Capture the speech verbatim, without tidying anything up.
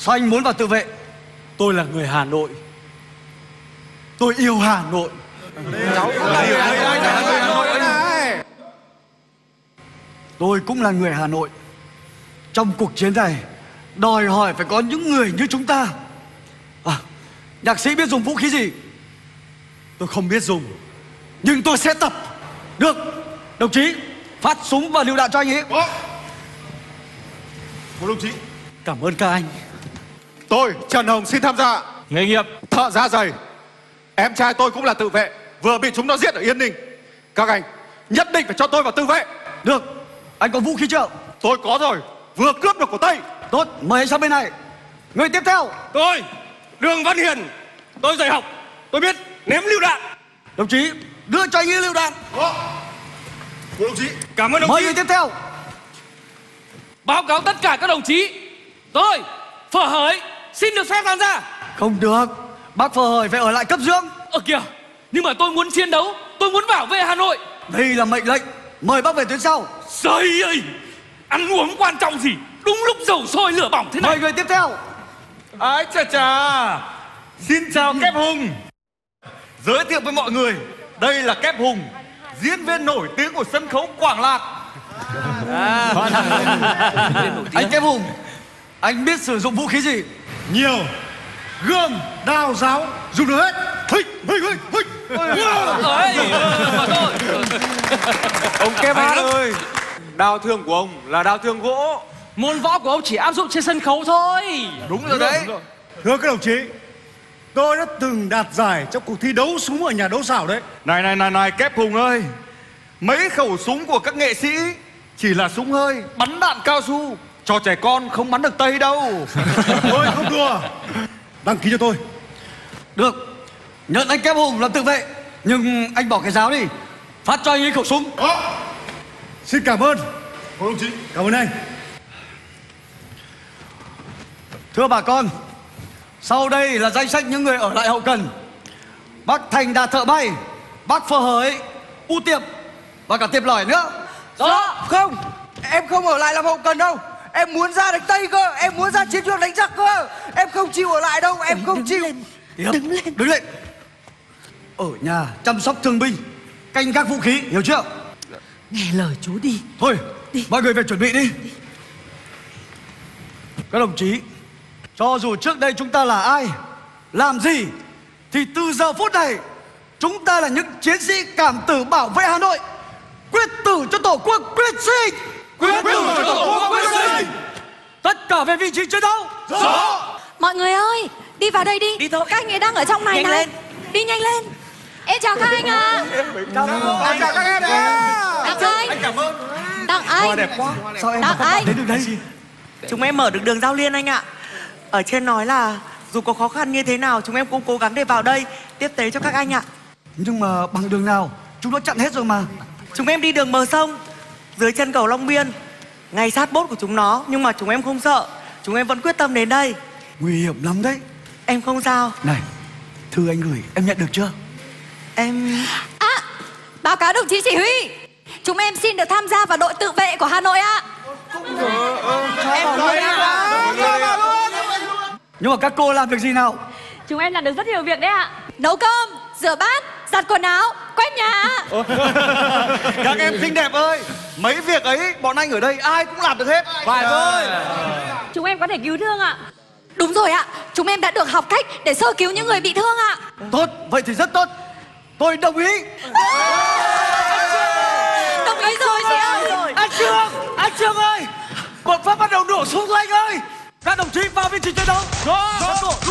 Sao anh muốn vào tự vệ? Tôi là người Hà Nội. Tôi yêu Hà Nội. Cháu cũng là người Hà Nội này. Tôi cũng là người Hà Nội. Trong cuộc chiến này đòi hỏi phải có những người như chúng ta. À, nhạc sĩ biết dùng vũ khí gì? Tôi không biết dùng, nhưng tôi sẽ tập. Được, đồng chí phát súng và lựu đạn cho anh ấy. Một đồng chí. Cảm ơn các anh. Tôi Trần Hồng xin tham gia. Nghề nghiệp Thợ da giày. Em trai tôi cũng là tự vệ, vừa bị chúng nó giết ở Yên Ninh. Các anh nhất định phải cho tôi vào tự vệ. Được, anh có vũ khí chưa? Tôi có rồi, vừa cướp được của Tây. Tốt, mời anh sang bên này. Người tiếp theo. tôi Đường Văn Hiền. Tôi dạy học, tôi biết ném lựu đạn. Đồng chí đưa cho anh ấy lựu đạn. Một đồng chí. Cảm ơn đồng Mời chí. người tiếp theo. Báo cáo tất cả các đồng chí, tôi Phở Hởi xin được phép tham gia. Không được, bác Phở Hởi phải ở lại cấp dưỡng. Ờ kìa, nhưng mà tôi muốn chiến đấu, tôi muốn bảo vệ Hà Nội. Đây là mệnh lệnh, mời bác về tuyến sau. Trời ơi, ăn uống quan trọng gì, đúng lúc dầu sôi lửa bỏng thế này. Mời người tiếp theo. Ái chà chà. Xin chào Kép Hùng. Giới thiệu với mọi người, đây là Kép Hùng, diễn viên nổi tiếng của sân khấu Quảng Lạc. Anh Kép Hùng, anh biết sử dụng vũ khí gì? Nhiều. Gươm, đao, giáo, dùng được hết. Hích, hích, hích, hích. Ấy, mà thôi. Ông Kép Hát ơi, đao thương của ông là đao thương gỗ. Môn võ của ông chỉ áp dụng trên sân khấu thôi. Đúng rồi đấy. Thưa các đồng chí, tôi đã từng đạt giải trong cuộc thi đấu súng ở nhà đấu xảo đấy. Này này này này Kép Hùng ơi, mấy khẩu súng của các nghệ sĩ chỉ là súng hơi, bắn đạn cao su. Cho trẻ con không bắn được Tây đâu. Tôi không đùa. Đăng ký cho tôi. Được, nhận anh Kép Hùng làm tự vệ, nhưng anh bỏ cái giáo đi. Phát cho anh ấy khẩu súng. Xin cảm ơn. Một đồng chí. Cảm ơn anh. Thưa bà con, sau đây là danh sách những người ở lại hậu cần. Bác Thành Đạt thợ bay, bác Phở Hởi, U Tiệp và cả Tiệp Lỏi nữa. Dạ, không, em không ở lại làm hậu cần đâu. Em muốn ra đánh Tây cơ, em muốn ra chiến trường đánh giặc cơ. Em không chịu ở lại đâu, em không chịu. Tiệp, đứng lên, đứng lên. Ở nhà chăm sóc thương binh, canh gác vũ khí, hiểu chưa? Nghe lời chú đi. Thôi, mọi người về chuẩn bị đi. Các đồng chí, cho dù trước đây chúng ta là ai, làm gì, thì từ giờ phút này chúng ta là những chiến sĩ cảm tử bảo vệ Hà Nội. Quyết tử cho Tổ quốc, quyết sinh. Quyết tử cho Tổ quốc, quyết sinh. Tất cả về vị trí chiến đấu. Rõ. Mọi người ơi, đi vào đây đi. Đi thôi. Các anh ấy đang ở trong này Nhanh này. lên. Đi nhanh lên. Em chào các anh ạ. Chào các em nhé. Đặng Anh. Anh cảm ơn. Đặng Anh. Đẹp quá. Sao em Đặng mà Anh. đến được đây? Chúng em mở được đường giao liên anh ạ. Ở trên nói là dù có khó khăn như thế nào chúng em cũng cố gắng để vào đây tiếp tế cho các anh ạ. Nhưng mà bằng đường nào? Chúng nó chặn hết rồi mà. Chúng em đi đường bờ sông, dưới chân cầu Long Biên, ngay sát bốt của chúng nó. Nhưng mà chúng em không sợ, chúng em vẫn quyết tâm đến đây. Nguy hiểm lắm đấy. Em không sao. Này, thư anh gửi em nhận được chưa? Em... À, báo cáo đồng chí chỉ huy, chúng em xin được tham gia vào đội tự vệ của Hà Nội ạ. Nhưng mà các cô làm việc gì nào? Chúng em làm được rất nhiều việc đấy ạ. Nấu cơm, rửa bát, giặt quần áo, quét nhà. Các em xinh đẹp ơi, mấy việc ấy bọn anh ở đây ai cũng làm được hết. Phải thôi. Chúng em có thể cứu thương ạ. Đúng rồi ạ, chúng em đã được học cách để sơ cứu những người bị thương ạ. Tốt, vậy thì rất tốt. Tôi đồng ý. Đồng ý rồi chị ơi. Anh Trương, anh Trương ơi, bọn Pháp bắt đầu nổ súng rồi anh ơi. Các đồng chí vào vị trí chiến đấu. Rồi.